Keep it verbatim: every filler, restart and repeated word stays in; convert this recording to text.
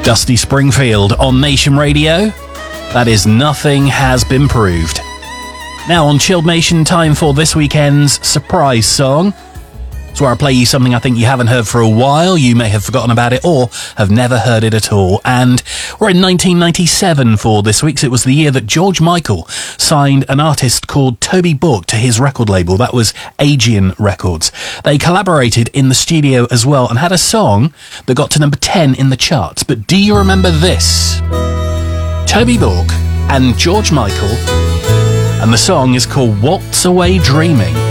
Dusty Springfield on Nation Radio. That is Nothing Has Been Proved. Now on Chilled Nation, time for this weekend's surprise song. It's where I play you something I think you haven't heard for a while. You may have forgotten about it or have never heard it at all. And we're in nineteen ninety-seven for this week's. It was the year that George Michael signed an artist called Toby Book to his record label. That was Aegean Records. They collaborated in the studio as well and had a song that got to number ten in the charts. But do you remember this? Toby Book and George Michael, and the song is called Waltz Away Dreaming.